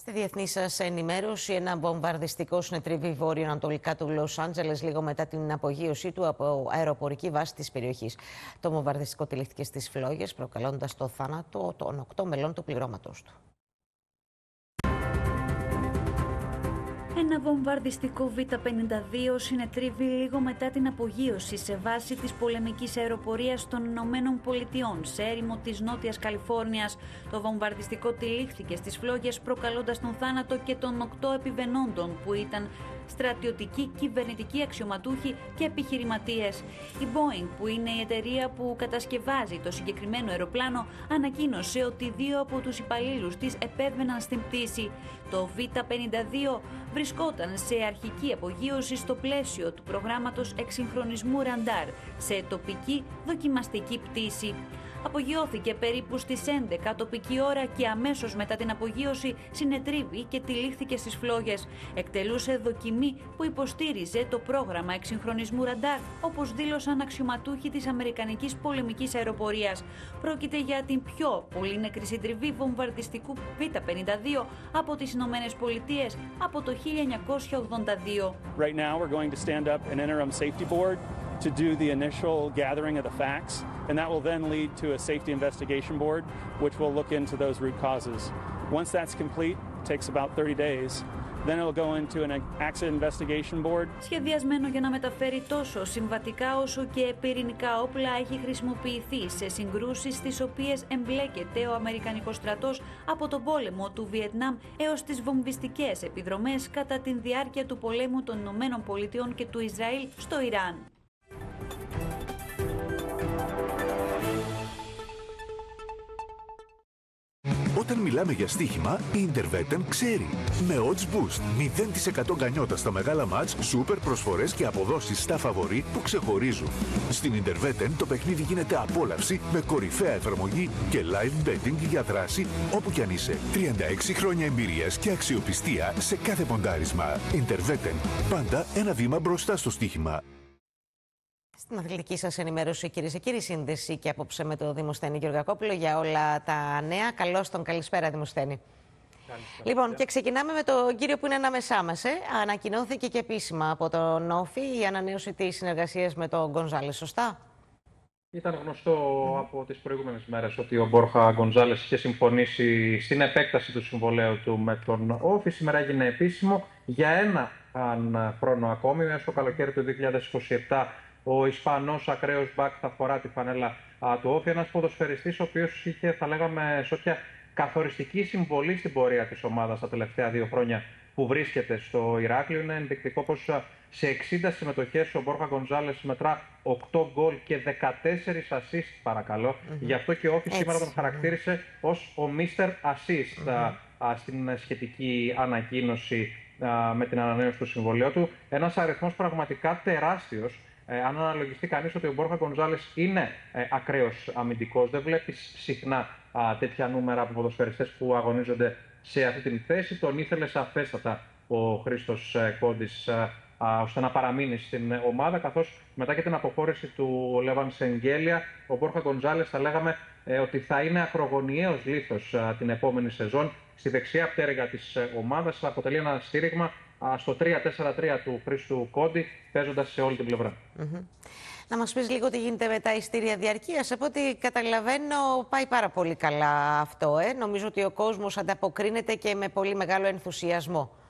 Στη διεθνή σας ενημέρωση, ένα βομβαρδιστικό συνετρίβει βόρειο-ανατολικά του Λος Άντζελες λίγο μετά την απογείωσή του από αεροπορική βάση της περιοχής. Το βομβαρδιστικό τυλίχθηκε στις φλόγες, προκαλώντας το θάνατο των 8 μελών του πληρώματος του. Ένα βομβαρδιστικό Β-52 συνετρίβει λίγο μετά την απογείωση σε βάση της πολεμικής αεροπορίας των Ηνωμένων Πολιτειών σε έρημο της Νότιας Καλιφόρνιας. Το βομβαρδιστικό τυλίχθηκε στις φλόγες, προκαλώντας τον θάνατο και των 8 επιβενόντων που ήταν στρατιωτικοί, κυβερνητικοί αξιωματούχοι και επιχειρηματίες. Η Boeing, που είναι η εταιρεία που κατασκευάζει το συγκεκριμένο αεροπλάνο, ανακοίνωσε ότι 2 από τους υπαλλήλους της επέβαιναν στην πτήση. Το Β-52 βρισκόταν σε αρχική απογείωση στο πλαίσιο του προγράμματος εξυγχρονισμού ραντάρ σε τοπική δοκιμαστική πτήση. Απογειώθηκε περίπου στις 11 τοπική ώρα και αμέσως μετά την απογείωση συνετρίβη και τυλίχθηκε στις φλόγες. Εκτελούσε δοκιμή που υποστήριζε το πρόγραμμα εξυγχρονισμού ραντάρ, όπως δήλωσαν αξιωματούχοι της Αμερικανικής πολεμικής αεροπορίας. Πρόκειται για την πιο πολύ νεκρή συντριβή βομβαρδιστικού Β-52 από τις Ηνωμένες Πολιτείες από το 1982. Right now we're going to stand up an interim safety board to do the initial gathering of the facts, and that will then lead to a safety investigation board, which will look into those root causes. Once that's complete, it takes about 30 days, then it'll go into an accident investigation board. Σχεδιασμένο για να μεταφέρει τόσο συμβατικά όσο και πυρηνικά όπλα, έχει χρησιμοποιηθεί σε συγκρούσεις στις οποίες εμπλέκεται ο Αμερικανικός στρατός από τον πόλεμο του Βιετνάμ έως τις βομβιστικές επιδρομές κατά την διάρκεια του πολέμου των Ηνωμένων Πολιτειών και του Ισραήλ στο Ιράν. Όταν μιλάμε για στοίχημα, η Interveten ξέρει. Με Odds Boost, 0% γκανιότα στα μεγάλα μάτς, σούπερ προσφορές και αποδόσεις στα φαβορί που ξεχωρίζουν. Στην Interveten το παιχνίδι γίνεται απόλαυση με κορυφαία εφαρμογή και live betting για δράση όπου κι αν είσαι. 36 χρόνια εμπειρίας και αξιοπιστία σε κάθε ποντάρισμα. Interveten, πάντα ένα βήμα μπροστά στο στοίχημα. Στην αθλητική σας ενημέρωση, κυρίες και κύριοι, σύνδεση και απόψε με τον Δημοσθένη Γεωργακόπουλο για όλα τα νέα. Καλώς τον, καλησπέρα Δημοσθένη. Λοιπόν, και ξεκινάμε με τον κύριο που είναι ανάμεσά μας. Ανακοινώθηκε και επίσημα από τον Όφη η ανανέωση της συνεργασίας με τον Γκονζάλες, σωστά? Ήταν γνωστό από τις προηγούμενες μέρες ότι ο Μπόρχα Γκονζάλες είχε συμφωνήσει στην επέκταση του συμβολαίου του με τον Όφη. Σήμερα έγινε επίσημο για ένα χρόνο ακόμη, μέσα στο καλοκαίρι του 2027. Ο Ισπανός ακραίος μπακ θα φορά τη φανέλα του Όφη, ένας ποδοσφαιριστής ο οποίος είχε, θα λέγαμε, σώτια καθοριστική συμβολή στην πορεία της ομάδας τα τελευταία 2 χρόνια που βρίσκεται στο Ηράκλειο. Είναι ενδεικτικό πως σε 60 συμμετοχές ο Μπόρχα Γκονζάλες μετρά 8 γκολ και 14 assist, παρακαλώ. Γι' αυτό και ο Όφη σήμερα τον χαρακτήρισε ως ο Mr. Assist στην σχετική ανακοίνωση με την ανανέωση του συμβολαίου του. Ένας αριθμός πραγματικά τεράστιος. Αν αναλογιστεί κανείς ότι ο Μπόρχα Γκονζάλες είναι ακραίος αμυντικός, δεν βλέπεις συχνά τέτοια νούμερα από ποδοσφαιριστές που αγωνίζονται σε αυτή την θέση. Τον ήθελε σαφέστατα ο Χρήστος Κόντης ώστε να παραμείνει στην ομάδα, καθώς μετά και την αποχώρηση του Λέβαν Σεγγέλια, ο Μπόρχα Γκονζάλες θα λέγαμε ότι θα είναι ακρογωνιαίος λίθος την επόμενη σεζόν στη δεξιά πτέρυγα της ομάδας. Θα αποτελεί ένα στήριγμα στο 3-4-3 του Χρήστου Κόντι, παίζοντας σε όλη την πλευρά. Να μας πεις λίγο τι γίνεται με τα ειστήρια διαρκείας. Από ό,τι καταλαβαίνω πάει πάρα πολύ καλά αυτό. Νομίζω ότι ο κόσμος ανταποκρίνεται και με πολύ μεγάλο ενθουσιασμό.